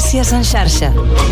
Notícies en xarxa.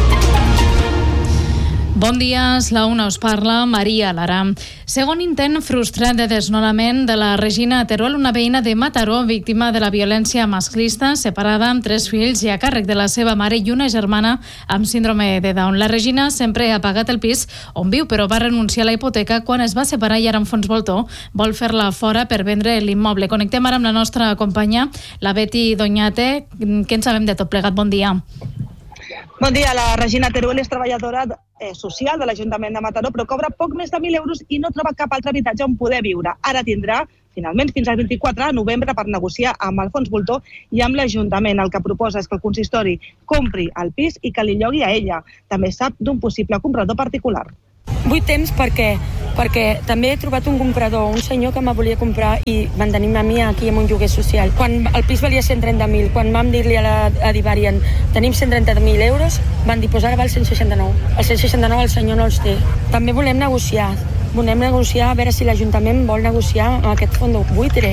Bon dia, la una us parla Maria Lara. Segon intent frustrat de desnonament de la Regina Terol, una veïna de Mataró, víctima de la violència masclista, separada amb 3 fills i a càrrec de la seva mare i una germana amb síndrome de Down. La Regina sempre ha pagat el pis on viu, però va renunciar a la hipoteca quan es va separar i ara amb fons voltor vol fer-la fora per vendre l'immoble. Connectem ara amb la nostra companya, la Betty Doñate. Què en sabem de tot plegat? Bon dia. Bon dia, la Regina Teruel és treballadora social de l'Ajuntament de Mataró, però cobra poc més de 1.000 euros i no troba cap altre habitatge on poder viure. Ara tindrà, finalment, fins al 24 de novembre per negociar amb el fons voltor i amb l'Ajuntament. El que proposa és que el consistori compri el pis i que li llogui a ella. També sap d'un possible comprador particular. Vull temps perquè també he trobat un comprador, un senyor que me volia comprar i van tenir-me a mi aquí amb un lloguer social. Quan el pis valia 130.000, quan vam dir-li a Divarian tenim 130.000 euros, van dir, pues ara val 169. El 169 el senyor no els té. També volem negociar a veure si l'Ajuntament vol negociar amb aquest fons buitre.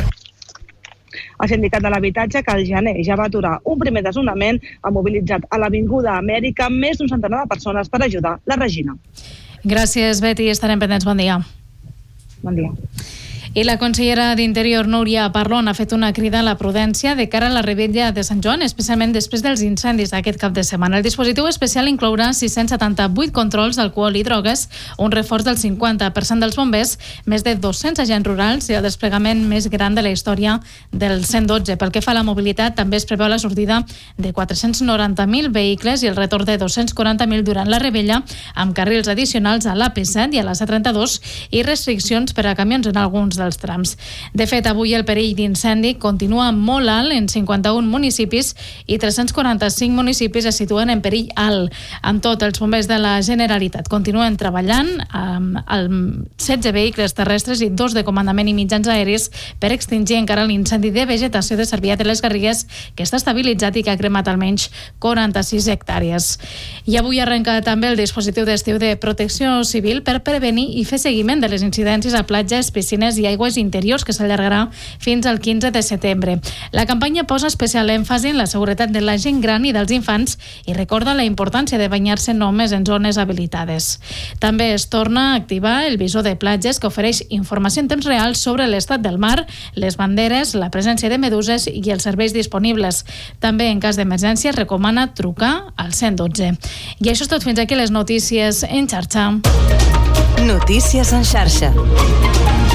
El sindicat de l'habitatge, que al gener ja va aturar un primer desnonament, ha mobilitzat a l'Avinguda Amèrica més d'un centenar de persones per ajudar la Regina. Gràcies, Betty. Estarem pendents. Bon dia. Bon dia. I la consellera d'Interior, Núria Parlon, ha fet una crida a la prudència de cara a la revetlla de Sant Joan, especialment després dels incendis d'aquest cap de setmana. El dispositiu especial inclourà 678 controls d'alcohol i drogues, un reforç del 50% dels bombers, més de 200 agents rurals i el desplegament més gran de la història del 112. Pel que fa a la mobilitat, també es preveu la sortida de 490.000 vehicles i el retorn de 240.000 durant la revetlla, amb carrils addicionals a l'AP7 i a la C32 i restriccions per a camions en alguns dels trams. De fet, avui el perill d'incendi continua molt alt en 51 municipis i 345 municipis es situen en perill alt. Amb tot, els bombers de la Generalitat continuen treballant amb 16 vehicles terrestres i 2 de comandament i mitjans aeris per extingir encara l'incendi de vegetació de Cervià de les Garrigues, que està estabilitzat i que ha cremat almenys 46 hectàrees. I avui arrenca també el dispositiu d'estiu de protecció civil per prevenir i fer seguiment de les incidències a platges, piscines i aigües interiors, que s'allargarà fins al 15 de setembre. La campanya posa especial èmfasi en la seguretat de la gent gran i dels infants i recorda la importància de banyar-se només en zones habilitades. També es torna a activar el visor de platges, que ofereix informació en temps real sobre l'estat del mar, les banderes, la presència de meduses i els serveis disponibles. També, en cas d'emergència, recomana trucar al 112. I això és tot. Fins aquí les notícies en xarxa. Notícies en xarxa.